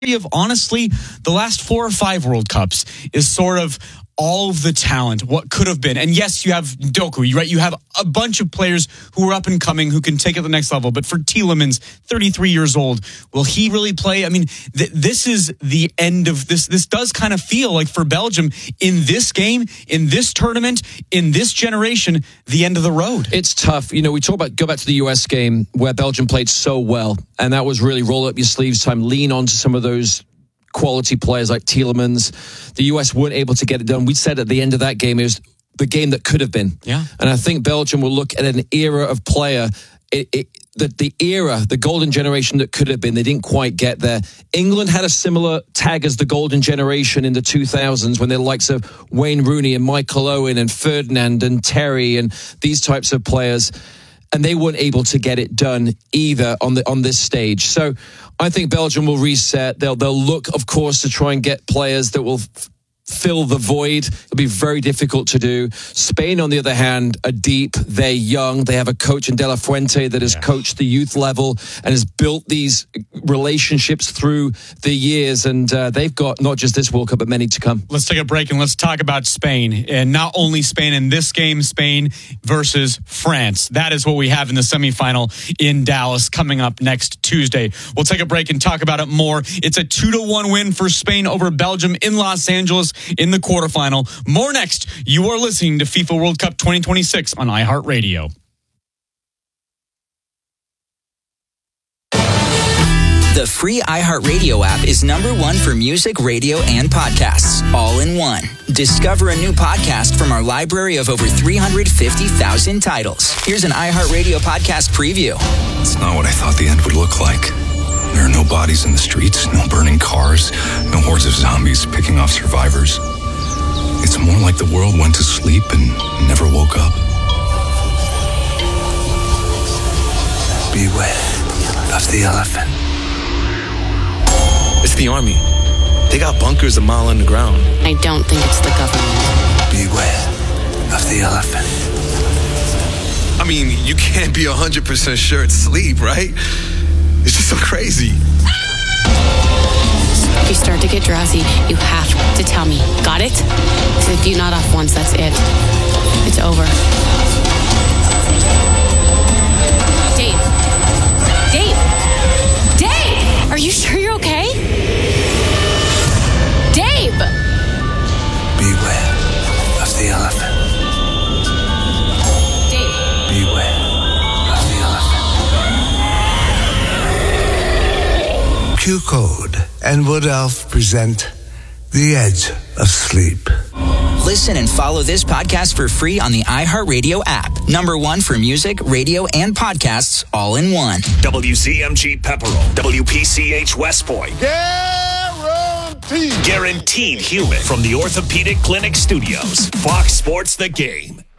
of, honestly, the last 4 or 5 World Cups is sort of all of the talent, what could have been. And yes, you have Doku, right? You have a bunch of players who are up and coming who can take it to the next level. But for Tielemans, 33 years old, will he really play? I mean, this is the end of this. This does kind of feel like for Belgium in this game, in this tournament, in this generation, the end of the road. It's tough. You know, we talk about, go back to the US game where Belgium played so well. And that was really roll up your sleeves time, lean on to some of those quality players like Tielemans. The US weren't able to get it done. We said at the end of that game, it was the game that could have been. Yeah. And I think Belgium will look at an era of player, the era, the golden generation that could have been. They didn't quite get there. England had a similar tag as the golden generation in the 2000s when the likes of Wayne Rooney and Michael Owen and Ferdinand and Terry and these types of players. And they weren't able to get it done either on this stage. So I think Belgium will reset. They'll look, of course, to try and get players that will fill the void. It'll be very difficult to do. Spain, on the other hand, are deep. They're young. They have a coach in De La Fuente that has coached the youth level and has built these relationships through the years. And they've got not just this World Cup, but many to come. Let's take a break and let's talk about Spain. And not only Spain in this game, Spain versus France. That is what we have in the semifinal in Dallas coming up next Tuesday. We'll take a break and talk about it more. It's a 2-1 win for Spain over Belgium in Los Angeles in the quarterfinal. More next. You are listening to FIFA World Cup 2026 on iHeartRadio. The free iHeartRadio app is #1 for music, radio, and podcasts, all in one. Discover a new podcast from our library of over 350,000 titles. Here's an iHeartRadio podcast preview. It's not what I thought the end would look like. There are no bodies in the streets, no burning cars, no hordes of zombies picking off survivors. It's more like the world went to sleep and never woke up. Beware of the elephant. It's the army. They got bunkers a mile underground. I don't think it's the government. Beware of the elephant. I mean, you can't be 100% sure it's sleep, right? It's just so crazy. If you start to get drowsy, you have to tell me. Got it? Because if you nod off once, that's it. It's over. Dave. Dave! Dave! Are you sure you're okay? Dave! Beware of the elephant. Dave. Beware of the elephant. Q-Code and Wood Elf present The Edge of Sleep. Listen and follow this podcast for free on the iHeartRadio app. #1 for music, radio, and podcasts, all in one. WCMG Pepperell, WPCH West Point. Guaranteed human from the Orthopedic Clinic Studios. Fox Sports The Game.